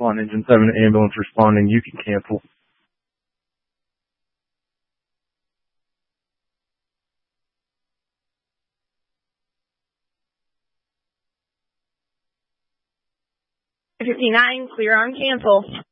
Swan Engine 7 ambulance responding. You can cancel. $59, clear on cancel.